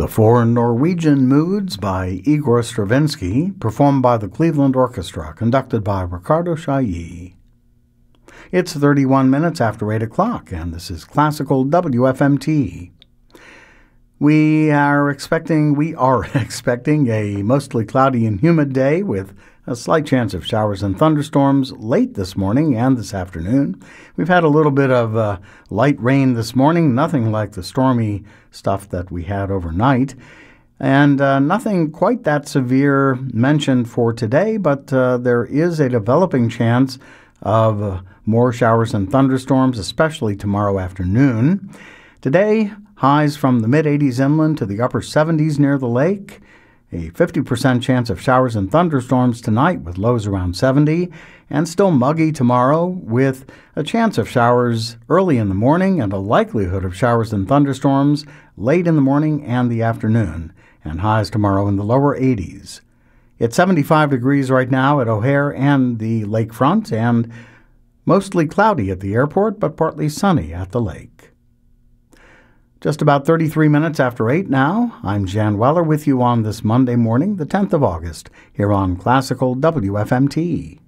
The Four Norwegian Moods by Igor Stravinsky, performed by the Cleveland Orchestra, conducted by Ricardo Chailly. It's 31 minutes after 8 o'clock, and this is Classical WFMT. We are expecting a mostly cloudy and humid day with a slight chance of showers and thunderstorms late this morning and this afternoon. We've had a little bit of light rain this morning, nothing like the stormy stuff that we had overnight, and nothing quite that severe mentioned for today, but there is a developing chance of more showers and thunderstorms, especially tomorrow afternoon. Today, highs from the mid-80s inland to the upper 70s near the lake. A 50% chance of showers and thunderstorms tonight with lows around 70, and still muggy tomorrow with a chance of showers early in the morning and a likelihood of showers and thunderstorms late in the morning and the afternoon, and highs tomorrow in the lower 80s. It's 75 degrees right now at O'Hare and the lakefront, and mostly cloudy at the airport, but partly sunny at the lake. Just about 33 minutes after 8 now. I'm Jan Weller with you on this Monday morning, the 10th of August, here on Classical WFMT.